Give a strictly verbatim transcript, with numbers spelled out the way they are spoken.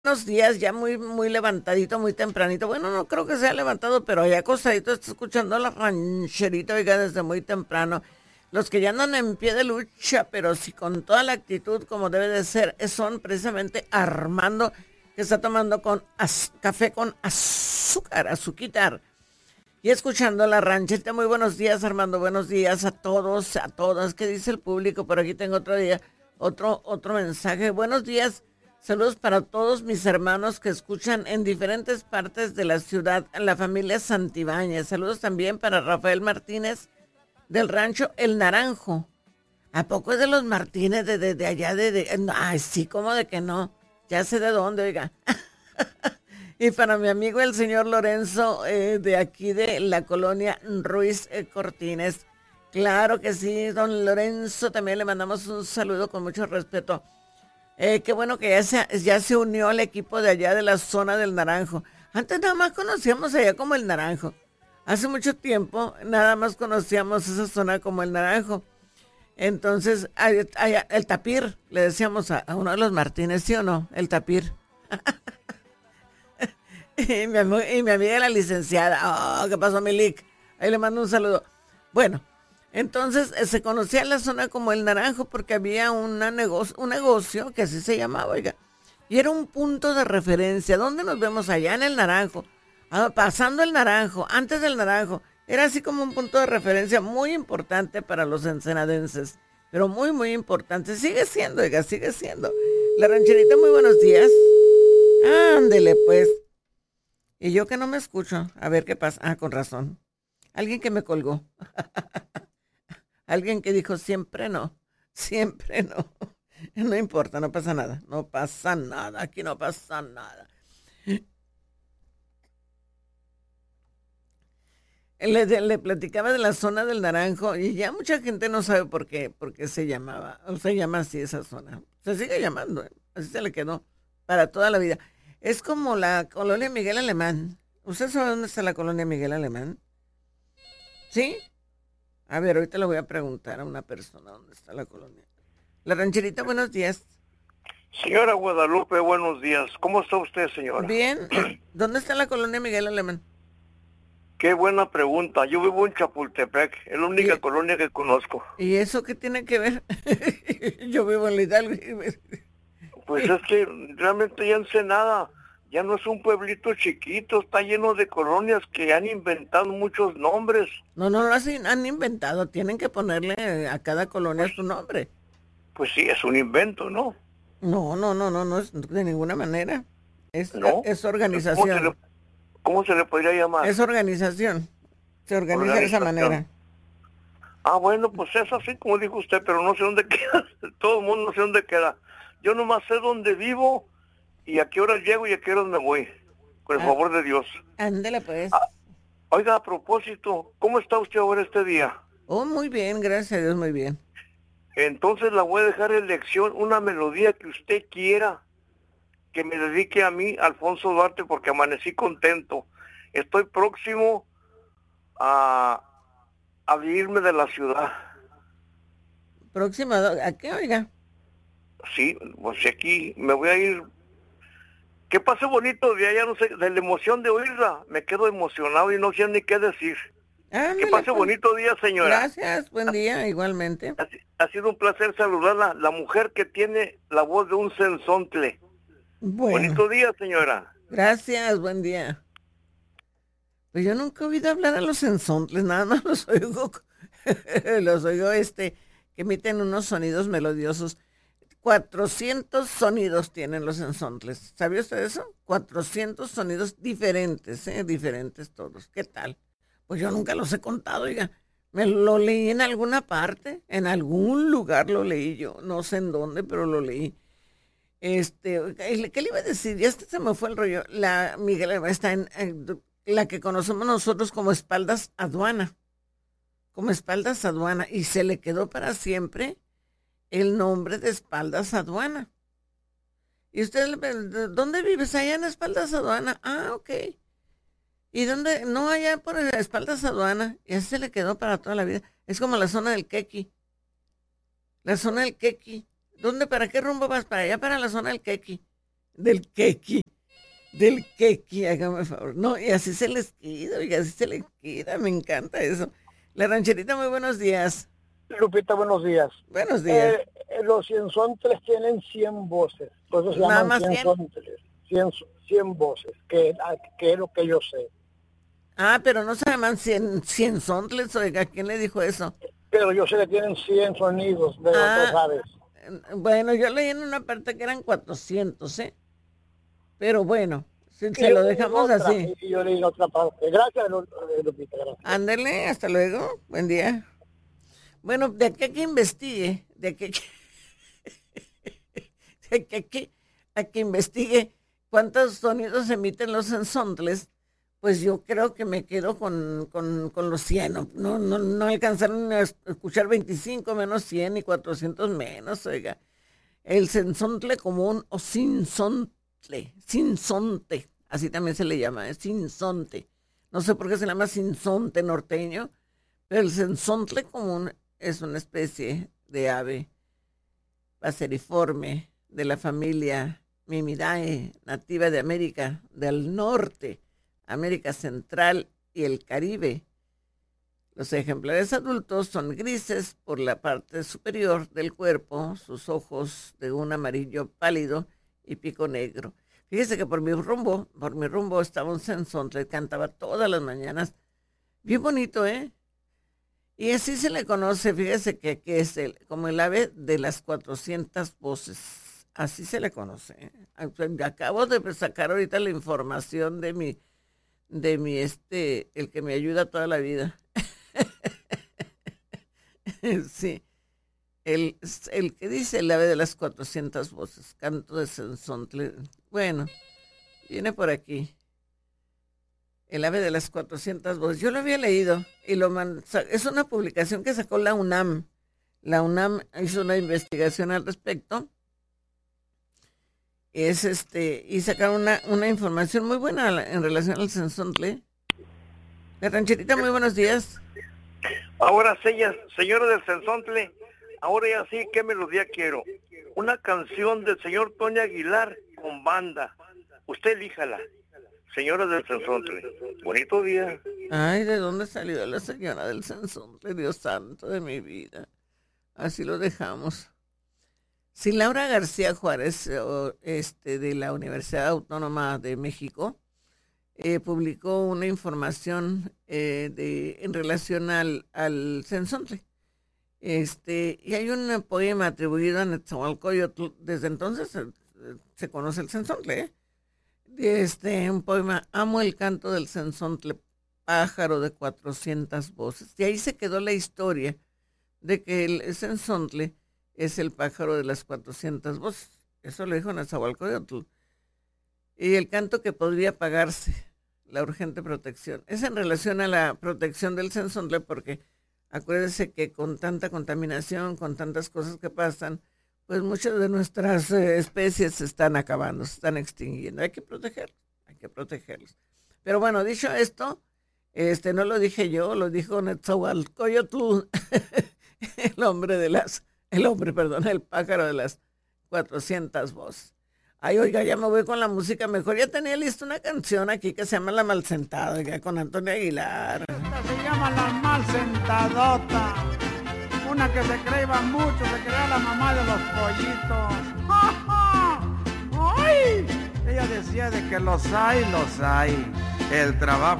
Buenos días, ya muy, muy levantadito, muy tempranito. Bueno, no creo que sea levantado, pero allá acostadito está escuchando la rancherita, oiga, desde muy temprano. Los que ya andan en pie de lucha, pero sí con toda la actitud como debe de ser, son precisamente Armando, que está tomando con az- café con azúcar, azuquitar. Y escuchando la rancherita. Muy buenos días, Armando. Buenos días a todos, a todas. ¿Qué dice el público? Por aquí tengo otro día, otro, otro mensaje. Buenos días. Saludos para todos mis hermanos que escuchan en diferentes partes de la ciudad, en la familia Santibáñez. Saludos también para Rafael Martínez del rancho El Naranjo. ¿A poco es de los Martínez de, de, de allá de, de- no, ay, sí, como de que no? Ya sé de dónde, oiga. Y para mi amigo el señor Lorenzo, eh, de aquí de la colonia Ruiz eh, Cortines. Claro que sí, don Lorenzo, también le mandamos un saludo con mucho respeto. Eh, qué bueno que ya se, ya se unió al equipo de allá de la zona del Naranjo. Antes nada más conocíamos allá como el Naranjo. Hace mucho tiempo nada más conocíamos esa zona como el Naranjo. Entonces, ay- ay- el Tapir, le decíamos a, a uno de los Martínez, ¿sí o no? El Tapir. Y mi, ami- y mi amiga la licenciada. Oh, ¿qué pasó, Milik? Ahí le mando un saludo. Bueno, entonces eh, se conocía la zona como el Naranjo porque había una negocio, un negocio que así se llamaba, oiga. Y era un punto de referencia. ¿Dónde nos vemos? Allá en el Naranjo. Ah, pasando el Naranjo, antes del Naranjo. Era así como un punto de referencia muy importante para los ensenadenses. Pero muy, muy importante. Sigue siendo, oiga, sigue siendo. La rancherita, muy buenos días. Ándele, pues. Y yo que no me escucho. A ver qué pasa. Ah, con razón. Alguien que me colgó. Alguien que dijo siempre no. Siempre no. No importa, no pasa nada. No pasa nada. Aquí no pasa nada. Le, de- le platicaba de la zona del Naranjo y ya mucha gente no sabe por qué, por qué se llamaba, o se llama así esa zona. Se sigue llamando, ¿eh? Así se le quedó para toda la vida. Es como la colonia Miguel Alemán. ¿Usted sabe dónde está la colonia Miguel Alemán? ¿Sí? A ver, ahorita le voy a preguntar a una persona dónde está la colonia. La rancherita, buenos días. Señora Guadalupe, buenos días. ¿Cómo está usted, señora? Bien, eh, ¿dónde está la colonia Miguel Alemán? Qué buena pregunta. Yo vivo en Chapultepec, es la ¿Y, única colonia que conozco. y eso qué tiene que ver? Yo vivo en la Hidalgo. Pues es que realmente ya Ensenada ya no es un pueblito chiquito, está lleno de colonias que han inventado muchos nombres. No, no lo hacen- han inventado, tienen que ponerle a cada colonia Pues, su nombre. pues sí, es un invento, ¿no? No, no, no, no, no es de ninguna manera. Es, eh, ¿No? es ¿Cómo se le, organización, cómo se le podría llamar? es organización. Se organiza de esa Organización. manera. Ah, bueno, pues es así como dijo usted, pero no sé dónde queda. Todo el mundo no sé dónde queda. Yo nomás sé dónde vivo y a qué horas llego y a qué horas me voy. Con el Ah, favor de Dios. ándele pues. Ah, oiga, a propósito, ¿cómo está usted ahora este día? Oh, muy bien, gracias a Dios, muy bien. Entonces la voy a dejar en lección una melodía que usted quiera que me dedique a mí, Alfonso Duarte, porque amanecí contento. Estoy próximo a, a irme de la ciudad. Próxima, do- ¿a qué, oiga? Sí, pues aquí me voy a ir. Que pase bonito día, ya no sé, de la emoción de oírla, me quedo emocionado y no sé ni qué decir. Que Ándele pase pues. bonito día, señora. Gracias, buen día, igualmente. Ha, ha sido un placer saludarla, la mujer que tiene la voz de un sensontle. Bueno, Bonito día, señora. gracias, buen día. Pues yo nunca he oído hablar a los ensontles, nada más los oigo, los oigo este, que emiten unos sonidos melodiosos. Cuatrocientos sonidos tienen los ensontles. ¿Sabía usted eso? Cuatrocientos sonidos diferentes, ¿eh? Diferentes todos. ¿Qué tal? Pues yo nunca los he contado, oiga. Me lo leí en alguna parte, en algún lugar lo leí yo, no sé en dónde, pero lo leí. Este, oiga, ¿y le- ¿qué le iba a decir? Ya hasta se me fue el rollo. La Miguel está en, en la que conocemos nosotros como espaldas aduana, como espaldas aduana, y se le quedó para siempre el nombre de espaldas aduana. ¿Y usted, le pre- de- dónde vives? Allá en espaldas aduana. Ah, ok. ¿Y dónde? No, allá por espaldas aduana. Y así se le quedó para toda la vida. Es como la zona del Quequi. La zona del Quequi. ¿Dónde, para qué rumbo vas? Para allá, para la zona del Quequi. Del quequi. Del quequi, hágame favor. No, y así se les queda, y así se les queda, me encanta eso. La rancherita, muy buenos días. Lupita, buenos días. Buenos días. Eh, eh, los cienzontles tienen cien voces, por eso se Nada llaman más cien. cienzontles. cien, cien voces, que, que es lo que yo sé. Ah, pero no se llaman cien, cien sontles, oiga, ¿quién le dijo eso? Pero yo sé que tienen cien sonidos de Ah, otras aves. Bueno, yo leí en una parte que eran cuatrocientos, ¿eh? Pero bueno, si Y se yo lo leí dejamos otra, así. Y yo leí en otra parte. Gracias, Lu- eh, Lupita, gracias. Ándale, hasta luego, buen día. Bueno, de aquí a que investigue, de aquí a que, de aquí a que, a que investigue cuántos sonidos emiten los ensontles, pues yo creo que me quedo con, con, con los cien. No, no, no, no alcanzaron a escuchar veinticinco menos cien y cuatrocientos menos, oiga. El sensontle común o sinsontle, sinsonte, así también se le llama, es sinsonte. No sé por qué se llama sinsonte norteño, pero el sensontle común es una especie de ave paseriforme de la familia Mimidae, nativa de América del Norte, América Central y el Caribe. Los ejemplares adultos son grises por la parte superior del cuerpo, sus ojos de un amarillo pálido y pico negro. Fíjese que por mi rumbo, por mi rumbo estaba un sensontle, cantaba todas las mañanas. Bien bonito, ¿eh? Y así se le conoce, fíjese que, que es el, como el ave de las cuatrocientas voces. Así se le conoce. ¿Eh? Acabo de sacar ahorita la información de mi, de mi, este, el que me ayuda toda la vida. Sí, el, el que dice el ave de las cuatrocientas voces, canto de sensontle. Bueno, viene por aquí. El ave de las cuatrocientas voces. Yo lo había leído y lo man, es una publicación que sacó la UNAM. La UNAM hizo una investigación al respecto. Es este, y sacaron una, una información muy buena en relación al sensontle. La rancherita, muy buenos días. Ahora, señas, señora del sensontle, ahora ya sí, ¿qué melodía quiero? Una canción del señor Tony Aguilar con banda. Usted elíjala. Señora del sensontle, bonito día. Ay, ¿de dónde salió la señora del sensontle? Dios santo de mi vida. Así lo dejamos. Si Laura García Juárez, este, de la Universidad Autónoma de México, eh, publicó una información eh, de, en relación al, al sensontle. Este, y hay un poema atribuido a Netzahualcóyotl. Desde entonces se, se conoce el sensontle, ¿eh? Este, un poema, amo el canto del sensontle, pájaro de cuatrocientas voces. Y ahí se quedó la historia de que el sensontle es el pájaro de las cuatrocientas voces. Eso lo dijo Netzahualcóyotl. Y el canto que podría pagarse, la urgente protección. Es en relación a la protección del sensontle, porque acuérdese que con tanta contaminación, con tantas cosas que pasan, pues muchas de nuestras eh, especies se están acabando, se están extinguiendo. Hay que protegerlos, hay que protegerlos. Pero bueno, dicho esto, este no lo dije yo, lo dijo Netzahualcóyotl, el hombre de las, el hombre, perdón, el pájaro de las cuatrocientas voces. Ay, oiga, ya me voy con la música mejor. Ya tenía lista una canción aquí que se llama La Malsentada, oiga, con Antonio Aguilar. Esta se llama La Malsentadota. Una que se creía mucho, se creía la mamá de los pollitos. ¡Ja, ja! ¡Ay! Ella decía de que los hay, los hay. El trabajo